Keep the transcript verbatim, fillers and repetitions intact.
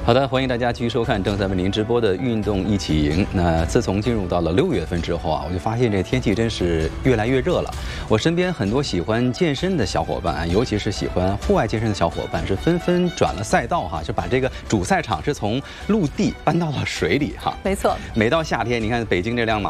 好的，欢迎大家继续收看正在为您直播的《运动一起赢》。那自从进入到了六月份之后啊，我就发现这天气真是越来越热了。我身边很多喜欢健身的小伙伴，尤其是喜欢户外健身的小伙伴，是纷纷转了赛道哈，就把这个主赛场是从陆地搬到了水里哈。 没错， 每到夏天，你看北京这辆马